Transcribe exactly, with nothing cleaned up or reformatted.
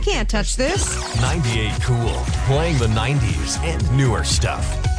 can't touch this. ninety-eight Cool, playing the nineties and newer stuff.